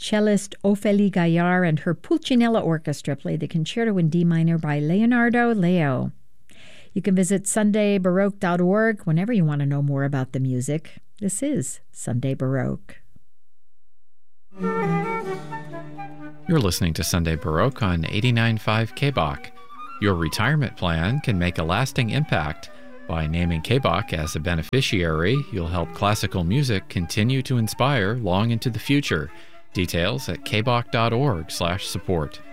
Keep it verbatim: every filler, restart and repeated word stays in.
Cellist Ophélie Gaillard and her Pulcinella Orchestra played the Concerto in D minor by Leonardo Leo. You can visit sunday baroque dot org whenever you want to know more about the music. This is Sunday Baroque. You're listening to Sunday Baroque on eighty-nine point five K B O C. Your retirement plan can make a lasting impact. By naming K B O C as a beneficiary, you'll help classical music continue to inspire long into the future. Details at k b o c dot org slash support.